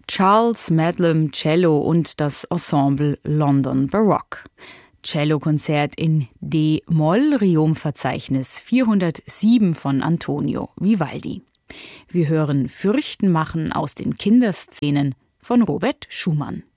Charles Madlam Cello und das Ensemble London Baroque. Cellokonzert in D-Moll, Riom-Verzeichnis 407 von Antonio Vivaldi. Wir hören Fürchten machen aus den Kinderszenen von Robert Schumann.